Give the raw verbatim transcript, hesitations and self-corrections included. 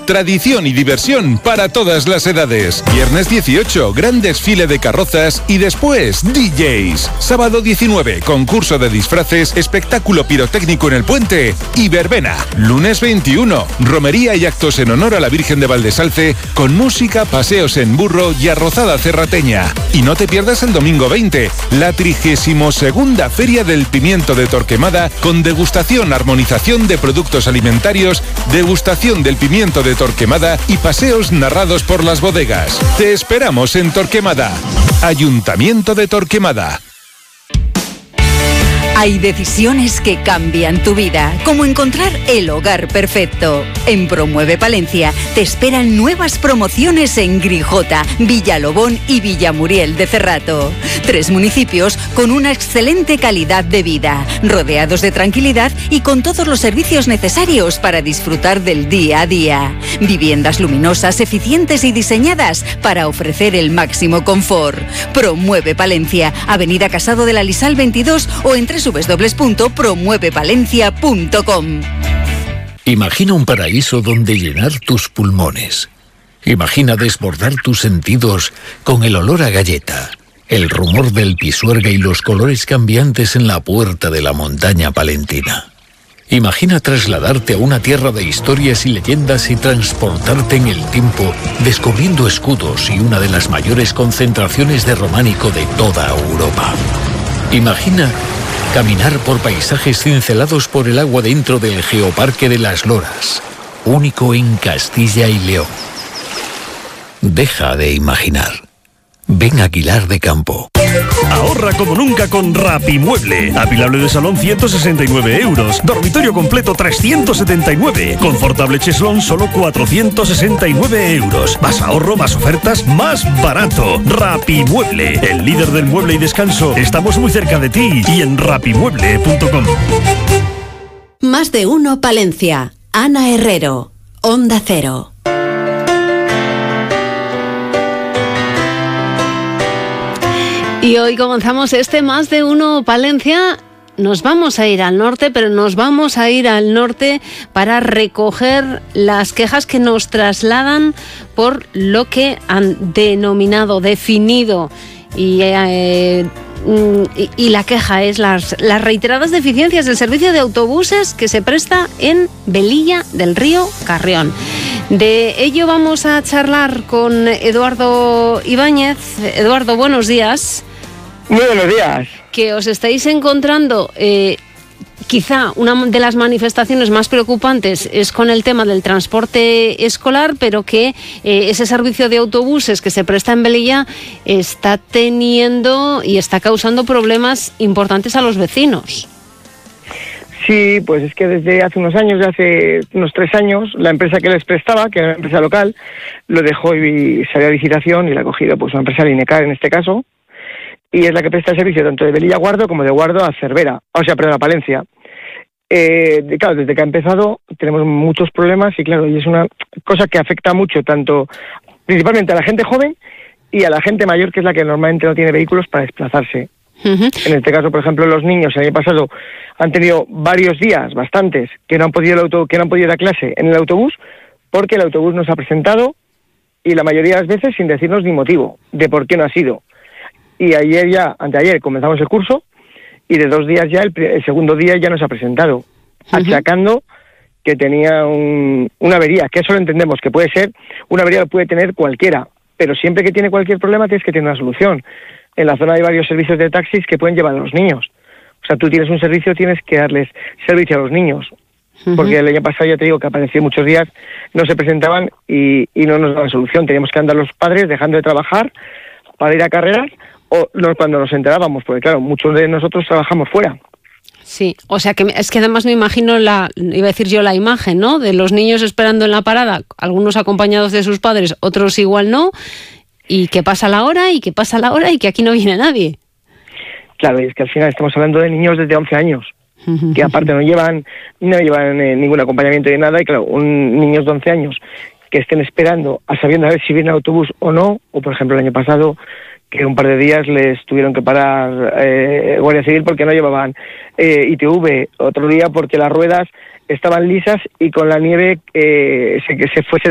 tradición y diversión para todas las edades. Viernes dieciocho, gran desfile de carrozas y después D Js. Sábado diecinueve, concurso de disfraces, espectáculo pirotécnico en el puente y verbena. Lunes veintiuno, romería y actos en honor a la Virgen de Valdesalce con música, paseos en burro y arrozada cerrateña. Y no te pierdas el domingo veinte, la trigésimo segunda Feria del Pimiento de Torquemada con degustación, armonización de productos alimentarios, degustación del pimiento de Torquemada y paseos narrados por las bodegas. Te esperamos en Torquemada. Ayuntamiento de Torquemada. Hay decisiones que cambian tu vida, como encontrar el hogar perfecto. En Promueve Palencia te esperan nuevas promociones en Grijota, Villalobón y Villamuriel de Cerrato. Tres municipios con una excelente calidad de vida, rodeados de tranquilidad y con todos los servicios necesarios para disfrutar del día a día. Viviendas luminosas, eficientes y diseñadas para ofrecer el máximo confort. Promueve Palencia, Avenida Casado de la Lisal veintidós o en w w w punto promueve palencia punto com. Imagina un paraíso donde llenar tus pulmones. Imagina desbordar tus sentidos con el olor a galleta, el rumor del pisuerga y los colores cambiantes en la puerta de la montaña palentina. Imagina trasladarte a una tierra de historias y leyendas y transportarte en el tiempo descubriendo escudos y una de las mayores concentraciones de románico de toda Europa. Imagina caminar por paisajes cincelados por el agua dentro del Geoparque de las Loras, único en Castilla y León. Deja de imaginar. Ven a Aguilar de Campo. Ahorra como nunca con Rapimueble. Apilable de salón ciento sesenta y nueve euros. Dormitorio completo trescientos setenta y nueve. Confortable cheslón solo cuatrocientos sesenta y nueve euros. Más ahorro, más ofertas, más barato. Rapimueble, el líder del mueble y descanso. Estamos muy cerca de ti y en rapimueble punto com. Más de uno Palencia. Ana Herrero. Onda Cero. Y hoy comenzamos este Más de Uno Palencia. Nos vamos a ir al norte, pero nos vamos a ir al norte para recoger las quejas que nos trasladan por lo que han denominado, definido y... Eh, Y, y la queja es las, las reiteradas deficiencias del servicio de autobuses que se presta en Velilla del Río Carrión. De ello vamos a charlar con Eduardo Ibáñez. Eduardo, buenos días. Muy buenos días. Que os estáis encontrando... Eh, Quizá una de las manifestaciones más preocupantes es con el tema del transporte escolar, pero que eh, ese servicio de autobuses que se presta en Velilla está teniendo y está causando problemas importantes a los vecinos. Sí, pues es que desde hace unos años, de hace unos tres años, la empresa que les prestaba, que era una empresa local, lo dejó y salió a licitación y la ha cogido pues una empresa Linecar en este caso, y es la que presta el servicio tanto de Velilla a Guardo como de Guardo a Cervera, o sea, perdón, a Palencia. Eh, claro, desde que ha empezado tenemos muchos problemas y claro, y es una cosa que afecta mucho tanto, principalmente a la gente joven y a la gente mayor, que es la que normalmente no tiene vehículos para desplazarse. Uh-huh. En este caso, por ejemplo, los niños el año pasado han tenido varios días, bastantes, que no han podido el auto, que no han podido ir a clase en el autobús porque el autobús no se ha presentado y la mayoría de las veces sin decirnos ni motivo de por qué no ha sido. Y ayer ya, anteayer, comenzamos el curso y de dos días ya, el, el segundo día ya no se ha presentado, uh-huh. achacando que tenía un, una avería, que eso lo entendemos, que puede ser, una avería lo puede tener cualquiera, pero siempre que tiene cualquier problema tienes que tener una solución. En la zona hay varios servicios de taxis que pueden llevar a los niños. O sea, tú tienes un servicio, tienes que darles servicio a los niños. Uh-huh. Porque el año pasado ya te digo que apareció muchos días, no se presentaban y, y no nos daban solución. Teníamos que andar los padres dejando de trabajar para ir a carreras, o no, cuando nos enterábamos, porque claro, muchos de nosotros trabajamos fuera. Sí, o sea que es que además me imagino la, iba a decir yo la imagen, ¿no? De los niños esperando en la parada, algunos acompañados de sus padres, otros igual no, y que pasa la hora, y que pasa la hora, y que aquí no viene nadie. Claro, y es que al final estamos hablando de niños desde once años, que aparte no llevan, no llevan eh, ningún acompañamiento de nada, y claro, un niños de once años que estén esperando a sabiendo a ver si viene el autobús o no, o por ejemplo el año pasado, que un par de días les tuvieron que parar eh, Guardia Civil porque no llevaban eh, I T V, otro día porque las ruedas estaban lisas y con la nieve eh, se, se fue